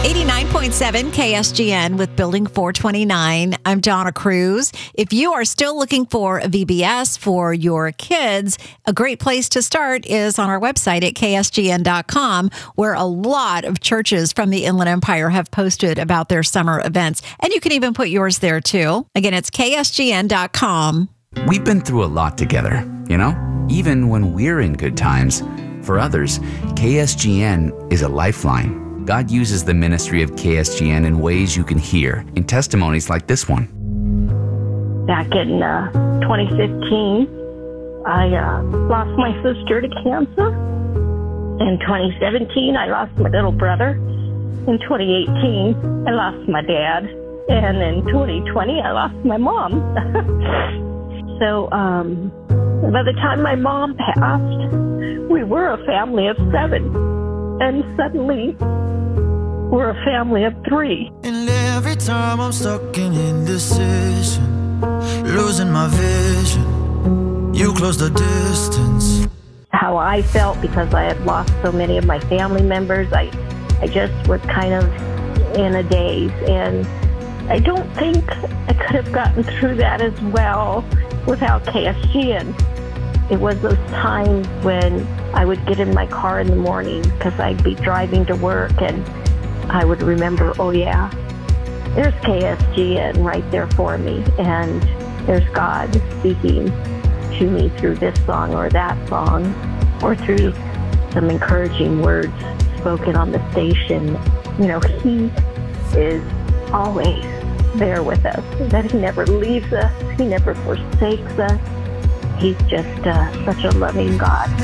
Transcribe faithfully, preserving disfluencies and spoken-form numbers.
eighty-nine point seven K S G N with Building four twenty-nine. I'm Donna Cruz. If you are still looking for a V B S for your kids, a great place to start is on our website at K S G N dot com, where a lot of churches from the Inland Empire have posted about their summer events. And you can even put yours there too. Again, it's K S G N dot com. We've been through a lot together, you know, even when we're in good times. For others, K S G N is a lifeline. God uses the ministry of K S G N in ways you can hear in testimonies like this one. Back in uh, twenty fifteen, I uh, lost my sister to cancer. In twenty seventeen, I lost my little brother. In twenty eighteen, I lost my dad. And in twenty twenty, I lost my mom. So um, by the time my mom passed, we were a family of seven. And suddenly, we're a family of three. And every time I'm stuck in indecision, losing my vision, you close the distance. How I felt because I had lost so many of my family members, I, I just was kind of in a daze. And I don't think I could have gotten through that as well without K S G N. It was those times when I would get in my car in the morning because I'd be driving to work and I would remember, oh yeah, there's K S G N right there for me. And there's God speaking to me through this song or that song or through some encouraging words spoken on the station. You know, He is always there with us, that He never leaves us, He never forsakes us. He's just uh, such a loving God.